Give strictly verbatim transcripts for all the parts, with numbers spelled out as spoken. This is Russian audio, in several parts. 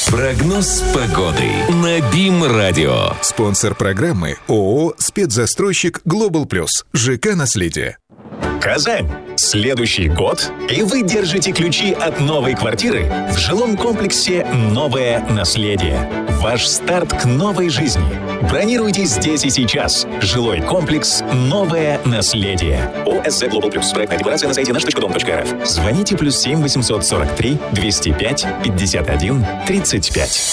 Прогноз погоды на БИМ-радио. Спонсор программы ООО «Спецзастройщик Глобал Плюс». ЖК «Наследие». Казань. Следующий год, и вы держите ключи от новой квартиры в жилом комплексе «Новое наследие». Ваш старт к новой жизни. Бронируйте здесь и сейчас. Жилой комплекс «Новое наследие». ОСЗ Global Plus. Проектная декларация на сайте наш точка дом точка рф. Звоните плюс семь восемьсот сорок три двести пять пятьдесят один тридцать пять.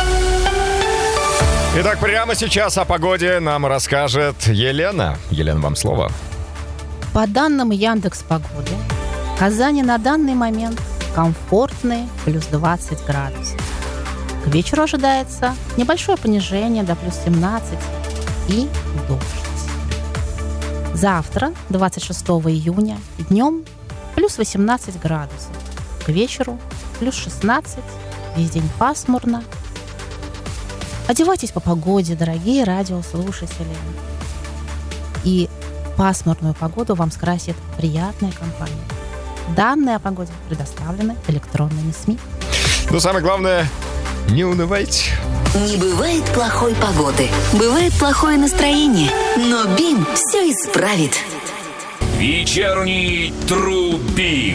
Итак, прямо сейчас о погоде нам расскажет Елена. Елена, вам слово. По данным Яндекс.Погоды, в Казани на данный момент комфортные плюс двадцать градусов. К вечеру ожидается небольшое понижение до плюс семнадцать и дождь. Завтра, двадцать шестого июня, днем плюс восемнадцать градусов. К вечеру плюс шестнадцать, весь день пасмурно. Одевайтесь по погоде, дорогие радиослушатели. И пасмурную погоду вам скрасит приятная компания. Данные о погоде предоставлены электронными СМИ. Но самое главное, не унывайте. Не бывает плохой погоды. Бывает плохое настроение. Но БИМ все исправит. Вечерний Тру-БИМ.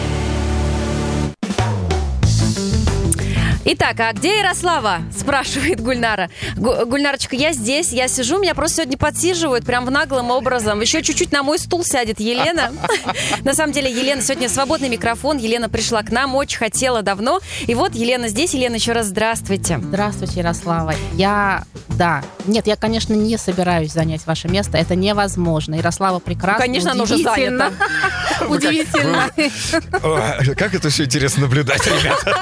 Итак, а где Ярослава? Спрашивает Гульнара. Гу- Гульнарочка, я здесь, я сижу, меня просто сегодня подсиживают прям в наглым образом. Еще чуть-чуть на мой стул сядет Елена. На самом деле, Елена, сегодня свободный микрофон. Елена пришла к нам, очень хотела давно. И вот Елена здесь. Елена, еще раз здравствуйте. Здравствуйте, Ярослава. Я, да, нет, я, конечно, не собираюсь занять ваше место. Это невозможно. Ярослава прекрасна. Ну, конечно, она уже занята. Удивительно. Как это все интересно наблюдать, ребята.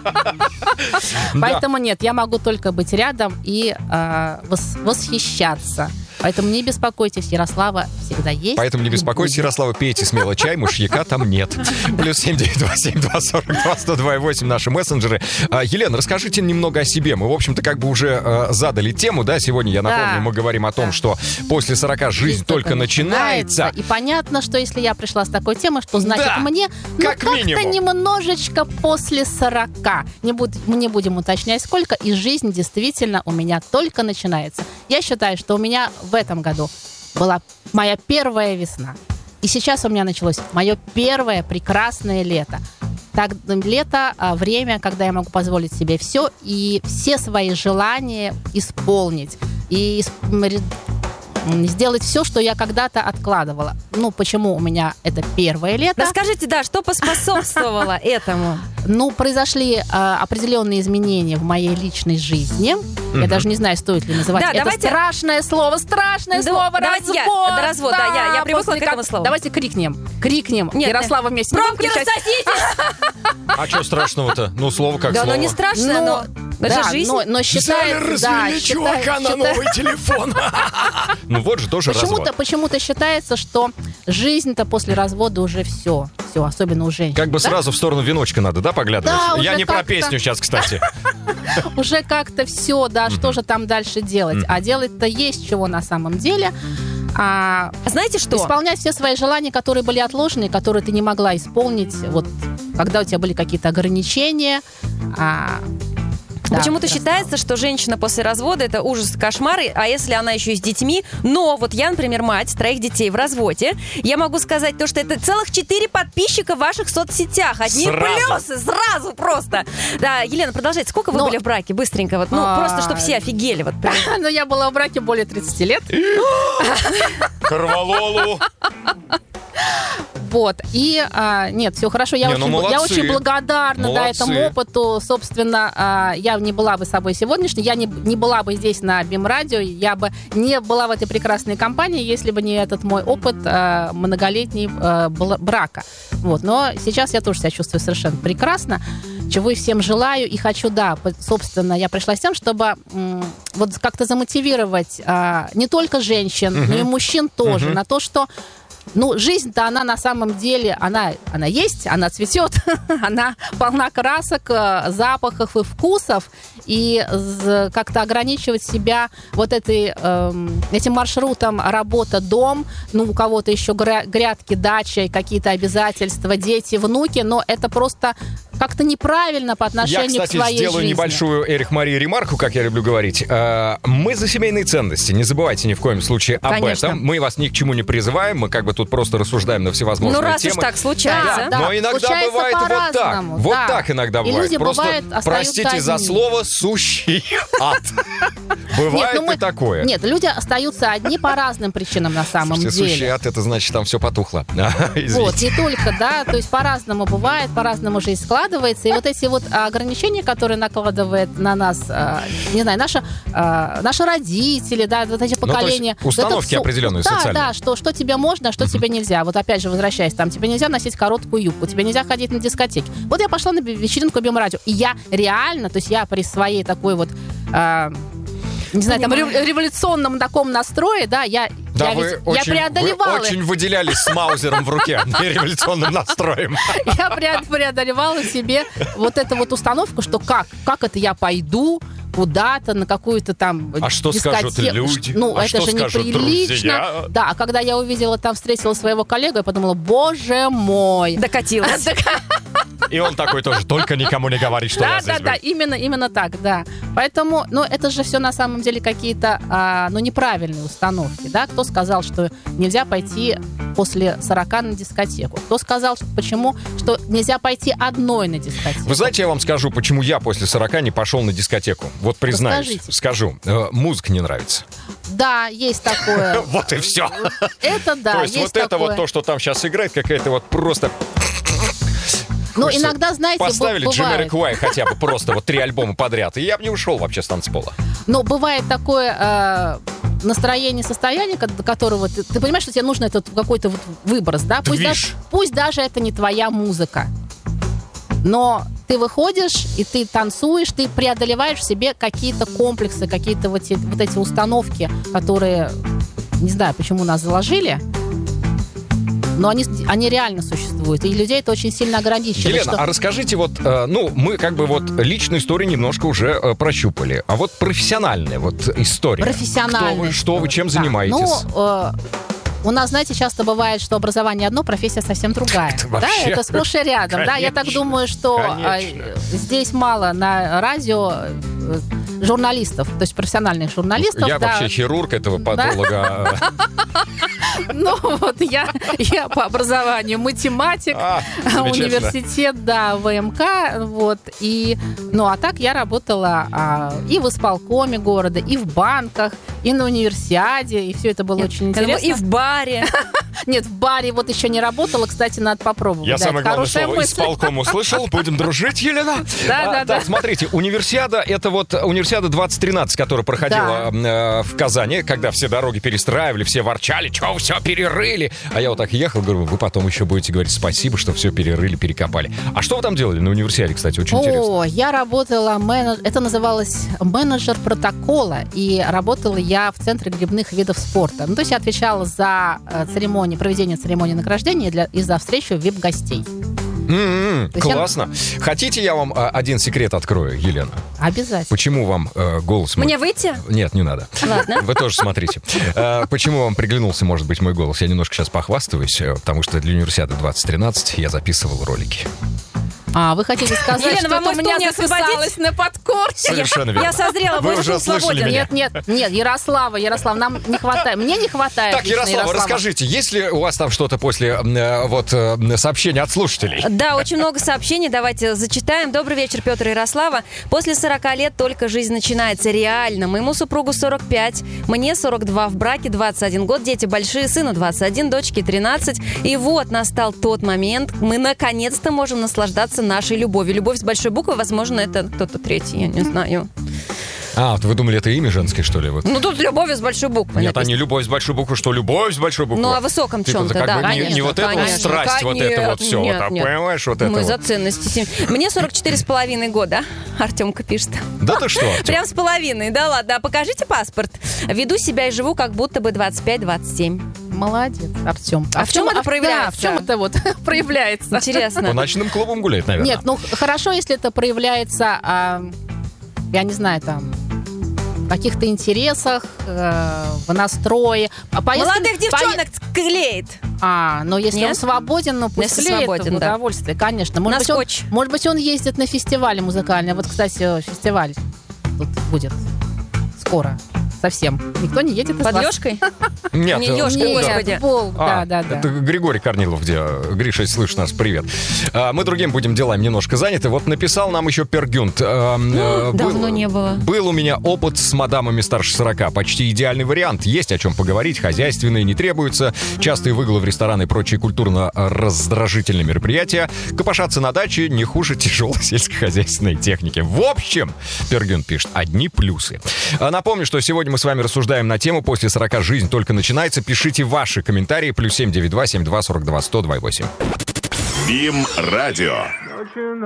Поэтому нет, я могу только быть рядом и э, вос- восхищаться. Поэтому не беспокойтесь, Ярослава всегда есть. Поэтому не беспокойтесь, Ярослава, пейте смело чай, мышьяка там нет. Плюс семь девять два семь два сорок два сто два восемь наши мессенджеры. А, Елена, расскажите немного о себе. Мы, в общем-то, как бы уже э, задали тему, да, сегодня, я напомню, Да. мы говорим о том, Да. что после сорока жизнь, Жизнь только, начинается. И понятно, что если я пришла с такой темой, что значит Да, мне, ну, как как-то минимум. немножечко после сорока. Не, буд- мы не будем уточнять, сколько. И жизнь действительно у меня только начинается. Я считаю, что у меня в этом году была моя первая весна. И сейчас у меня началось мое первое прекрасное лето. Так, лето а, время, когда я могу позволить себе все и все свои желания исполнить. И исп- сделать все, что я когда-то откладывала. Ну, почему у меня это первое лето? Расскажите, да, что поспособствовало этому? Ну, произошли а, определенные изменения в моей личной жизни. Я даже не знаю, стоит ли называть Да, это давайте- страшное слово, страшное Да, слово, давайте я- развод. да, развод, да, я- я привыкла после к этому как- слову. Давайте крикнем, крикнем. Нет, Ярослава нет. вместе. Не будем Пробки кричать. рассоситесь! А что страшного-то? Ну, слово как Да, слово. оно не страшное, Ну, но это да, же жизнь. но, но считается, да, считает- считает- телефон. Ну, вот же тоже Почему-то, развод. почему-то считается, что жизнь-то после развода уже все. Все, особенно у женщин. Как бы да? сразу в сторону веночка надо, да, поглядывать? Да, Я уже не про как-то. песню сейчас, кстати. Уже как-то все, да, что же там дальше делать? А делать-то есть чего на самом деле. А, А знаете что? исполнять все свои желания, которые были отложены, которые ты не могла исполнить, вот когда у тебя были какие-то ограничения. А, да, Почему-то да. считается, что женщина после развода — это ужас, кошмар, а если она еще и с детьми. Но вот я, например, мать троих детей в разводе, я могу сказать то, что это целых четыре подписчика в ваших соцсетях. Одни Сразу. плюсы, сразу просто. Да, Елена, продолжайте. Сколько вы Но- были в браке? Быстренько. Вот, ну, А, просто, чтобы все офигели. Вот, прям. Но я была в браке более тридцати лет. Корвалолу. Вот. И а, нет, все хорошо. Я, Не, очень, ну, бл- я молодцы. очень благодарна да, Молодцы. этому опыту. Собственно, а, я не была бы собой сегодняшней, я не, не была бы здесь на БИМ-радио, я бы не была в этой прекрасной компании, если бы не этот мой опыт а, многолетний а, бл- брака. Вот. Но сейчас я тоже себя чувствую совершенно прекрасно, чего и всем желаю. И хочу, да, по- собственно, я пришла с тем, чтобы м, вот как-то замотивировать а, не только женщин, но и мужчин тоже на то, что ну, жизнь-то, она на самом деле, она, она есть, она цветет, она полна красок, э, запахов и вкусов. И з- как-то ограничивать себя вот этой, эм, этим маршрутом работа-дом, ну, у кого-то еще гря- грядки, дача, и какие-то обязательства, дети, внуки, но это просто как-то неправильно по отношению Я, кстати, к своей сделаю жизни. небольшую, Эрих Мария, ремарку, как я люблю говорить. Э, Мы за семейные ценности. Не забывайте ни в коем случае об Конечно. этом. Мы вас ни к чему не призываем. Мы как бы тут просто рассуждаем на всевозможные Ну, раз темы. уж так случается. Да, Но иногда случается бывает вот так. по-разному, Вот да. так иногда И бывает. люди, Просто, бывает, остаются простите за одни. слово, сущий ад. Бывает ну мы- и такое. Нет, люди остаются одни по разным причинам на самом Слушайте, деле. сущий ад, это значит, там все потухло. Вот, Извините. не только, да, то есть по-разному бывает, по-разному жизнь складывается. И вот эти вот ограничения, которые накладывает на нас, а, не знаю, наши, а, наши родители, да, вот эти Ну, то есть поколения. установки Это всё- определенные да, социальные. Да, что, что тебе можно, а что тебе нельзя. Вот опять же, возвращаясь, там, тебе нельзя носить короткую юбку, тебе нельзя ходить на дискотеки. Вот я пошла на вечеринку Бимрадио, и я реально, то есть я при своей такой вот... а, не знаю, там рев- революционном таком настрое, да, я, Да, я, вы ведь- очень, я преодолевала. вы очень выделялись с маузером в руке и революционным настроем. Я пре- преодолевала себе вот эту вот установку, что как, как это я пойду куда-то на какую-то там А что дискотеку. скажут люди? Ну, А это что же скажут неприлично. друзья? Да, а когда я увидела там, встретила своего коллегу, я подумала, боже мой. Докатилась. И он такой тоже, только никому не говори, что я Да, здесь да, да, был. именно, именно так, да. Поэтому, ну, это же все на самом деле какие-то, а, ну, неправильные установки, да. Кто сказал, что нельзя пойти после сорока на дискотеку? Кто сказал, что, почему, что нельзя пойти одной на дискотеку? Вы знаете, я вам скажу, почему я после сорока не пошел на дискотеку. Вот признаюсь, Расскажите. скажу. Э, Музыка не нравится. Да, есть такое. Вот и все. Это да, То есть вот это вот то, что там сейчас играет, какая-то вот просто... Ну, Хочется, иногда, знаете, поставили б- Джимми бывает. Реквай хотя бы просто вот три альбома подряд, и я бы не ушел вообще с танцпола. Но бывает такое э, настроение, состояние, ко- до которого ты, ты понимаешь, что тебе нужно этот какой-то вот выброс, да? Пусть Движ. даже, пусть даже это не твоя музыка. Но ты выходишь, и ты танцуешь, ты преодолеваешь в себе какие-то комплексы, какие-то вот эти, вот эти установки, которые, не знаю, почему нас заложили, но они, они реально существуют. И людей это очень сильно ограничивает. Елена, что- а расскажите, вот, э, ну, мы как бы вот личную историю немножко уже э, прощупали, а вот профессиональная вот история. Профессиональная Кто вы, что вы, чем Да. занимаетесь? Ну, э, у нас, знаете, часто бывает, что образование одно, профессия совсем другая. Это да, вообще- это сплошь и рядом. Да, я так Конечно, думаю, что конечно. э, здесь мало на радио э, журналистов, то есть профессиональных журналистов. Я да. вообще хирург этого патолога. Ну, вот я, я по образованию математик, А, замечательно. университет, да, ВМК, вот, и, ну, а так я работала а, и в исполкоме города, и в банках, и на универсиаде, и все это было очень Я думаю, интересно. И в баре. Нет, в баре вот еще не работала, кстати, надо попробовать. Я да, самое это главное хорошая слово мысль. исполком услышал. Будем дружить, Елена. Да, А, да, так, да. смотрите, универсиада, это вот универсиада двадцать тринадцать, которая проходила э, в Казани, когда все дороги перестраивали, все ворчали, что все перерыли. А я вот так ехал, говорю, вы потом еще будете говорить спасибо, что все перерыли, перекопали. А что вы там делали на универсиаде, кстати, очень интересно? О, я работала, менедж- это называлось менеджер протокола, и работала я в Центре грибных видов спорта. Ну, то есть я отвечала за э, церемонии, проведение церемонии награждения для, и за встречу вип-гостей. М-м, То есть я- классно. Хотите, я вам э, один секрет открою, Елена? Обязательно. Почему вам э, голос мой... Мне выйти? Нет, не надо. Ладно. Вы тоже смотрите. Э, Почему вам приглянулся, может быть, мой голос? Я немножко сейчас похвастаюсь, э, потому что для универсиады двадцать тринадцать я записывал ролики. А, вы хотите сказать, Елена, что вам это у мой меня стул не освободить? записалось на подкорке? Совершенно верно. Я созрела, Вы мой уже стул слышали свободен. меня. Нет, нет, нет, Ярослава, Ярослав, нам не хватает, мне не хватает. Так, лично Ярослава, расскажите, есть ли у вас там что-то после э, вот э, сообщения от слушателей? Да, очень много сообщений. Давайте зачитаем. Добрый вечер, Петр и Ярослава. После сорока лет только жизнь начинается. Реально. Моему супругу сорок пять, мне сорок два, в браке двадцать один год, дети большие, сыну двадцать один, дочке тринадцать. И вот настал тот момент, мы наконец-то можем наслаждаться нашей любовью. Любовь с большой буквы, возможно, это кто-то третий, я не знаю. А, вот вы думали, это имя женское, что ли? Вот? Ну, тут любовь с большой буквы. Нет, а написано. не любовь с большой буквы, что любовь с большой буквы. Ну, о высоком Типа, чем-то, как да, бы не- не, конечно, вот это вот конечно. страсть, вот это вот все, Нет, вот, а нет. понимаешь, вот это Мы вот. за ценности семьи. Мне сорок четыре с половиной года, Артемка пишет. Да ты что? Артём? Прям с половиной, да ладно. А покажите паспорт. Веду себя и живу как будто бы двадцать пять двадцать семь. Молодец, Артем. А в чем это Да, проявляется? в чем это вот проявляется? По Интересно. ночным клубам гуляет, наверное. Нет, ну хорошо, если это проявляется, а, я не знаю, там, в каких-то интересах, э, в настрое. А поездки- Молодых девчонок клеит. А, но если Нет? он свободен, ну пусть Если клеит свободен, в да. удовольствие, конечно. Может На быть, он, скотч. может быть, он ездит на фестивале музыкальный. Вот, кстати, фестиваль тут будет скоро. Совсем. Никто не едет из Под вас. Лёшкой? Нет, Не э, Лёшка, Нет, господи. Волк, А, да, да, да. это Григорий Корнилов, где Гриша, если слышишь нас, привет. А, мы другим будем делами немножко заняты. Вот написал нам еще Пергюнт. А, э, Давно был- не было. Был у меня опыт с мадамами старше сорока. Почти идеальный вариант. Есть о чем поговорить, хозяйственные не требуются. Частые выгулы в рестораны и прочие культурно-раздражительные мероприятия. Копошаться на даче не хуже тяжелой сельскохозяйственной техники. В общем, Пергюнт пишет, одни плюсы. А, напомню, что сегодня мы с вами рассуждаем на тему «После сорока жизнь только начинается». Пишите ваши комментарии. Плюс семь девять два семь два сорок два сто два восемь. Бим Радио.